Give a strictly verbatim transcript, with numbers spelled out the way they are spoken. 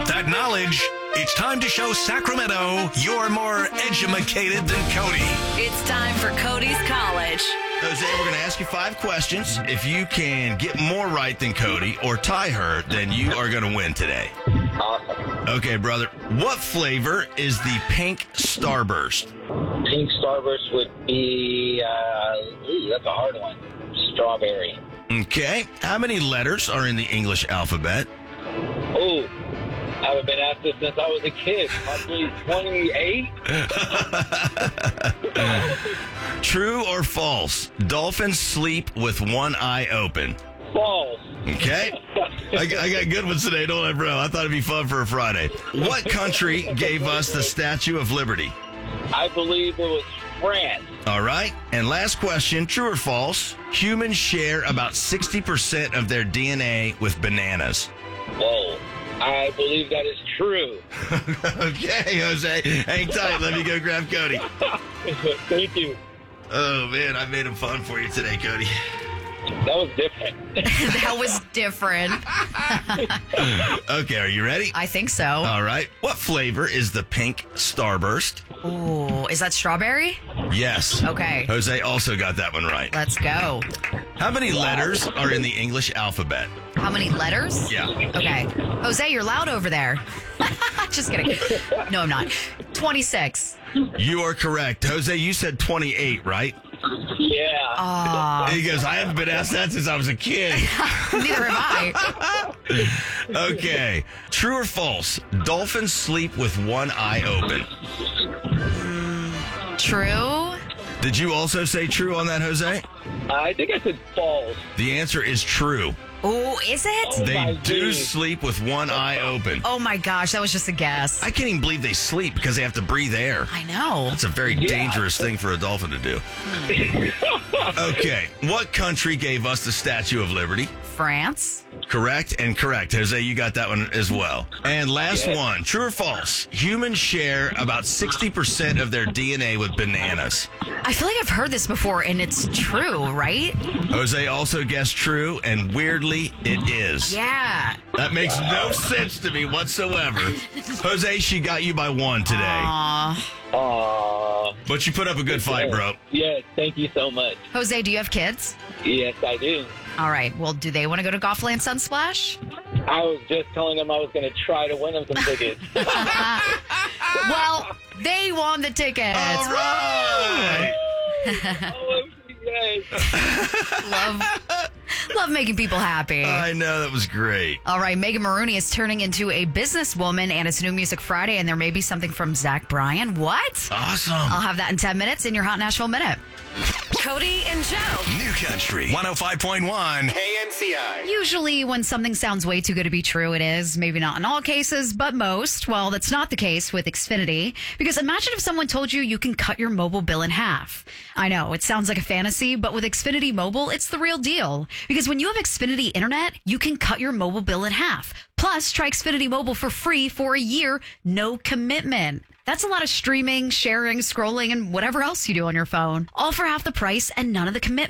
that knowledge, it's time to show Sacramento you're more edumacated than Cody. It's time for Cody's College. Jose, we're going to ask you five questions. If you can get more right than Cody or tie her, then you are going to win today. Awesome. Okay, brother. What flavor is the pink Starburst? Pink Starburst would be, uh, ooh, that's a hard one. Strawberry. Okay. How many letters are in the English alphabet? Oh, I haven't been asked this since I was a kid. Probably twenty-eight. True or false? Dolphins sleep with one eye open. False. Okay. I, got- I got good ones today, don't I, bro? I thought it'd be fun for a Friday. What country gave us the Statue of Liberty? I believe it was France. All right. And last question, true or false? Humans share about sixty percent of their D N A with bananas. Whoa. I believe that is true. Okay, Jose. Hang tight. Let me go grab Cody. Thank you. Oh, man, I made him fun for you today, Cody. That was different. That was different. Okay, are you ready? I think so. All right. What flavor is the pink Starburst? Ooh, is that strawberry? Yes. Okay. Jose also got that one right. Let's go. How many letters are in the English alphabet? How many letters? Yeah. Okay. Jose, you're loud over there. Just kidding. No, I'm not. twenty-six. You are correct. Jose, you said twenty-eight, right? Yeah. Aw, He goes, I haven't been asked that since I was a kid. neither am I. Okay. True or false? Dolphins sleep with one eye open. True? Did you also say true on that, Jose? I think I said false. The answer is true. Ooh, is it? They my do goodness. sleep with one eye open. Oh my gosh, that was just a guess. I can't even believe they sleep because they have to breathe air. I know. It's a very dangerous thing for a dolphin to do. Okay. What country gave us the Statue of Liberty? France? Correct and correct. Jose, you got that one as well. And last Yes. one, true or false? Humans share about sixty percent of their D N A with bananas. I feel like I've heard this before, and it's true, right? Jose also guessed true, and weirdly, it is. Yeah. That makes no sense to me whatsoever. Jose, she got you by one today. Aw. Aw. But you put up a good fight, bro. Yes, thank you so much. Jose, do you have kids? Yes, I do. All right. Well, do they want to go to Golfland Sunsplash? I was just telling them I was going to try to win them some tickets. Well, they won the tickets. All right. Oh, yay. Love, love making people happy. I know, that was great. All right, Megan Maroney is turning into a businesswoman, and it's New Music Friday, and there may be something from Zach Bryan. What? Awesome. I'll have that in ten minutes in your Hot Nashville Minute. Cody and Joe. New Country one oh five point one. K N C I. Usually, when something sounds way too good to be true, it is. Maybe not in all cases, but most. Well, that's not the case with Xfinity. Because imagine if someone told you you can cut your mobile bill in half. I know, it sounds like a fantasy, but with Xfinity Mobile, it's the real deal. Because when you have Xfinity Internet, you can cut your mobile bill in half. Plus, try Xfinity Mobile for free for a year, no commitment. That's a lot of streaming, sharing, scrolling, and whatever else you do on your phone. All for half the price and none of the commitment.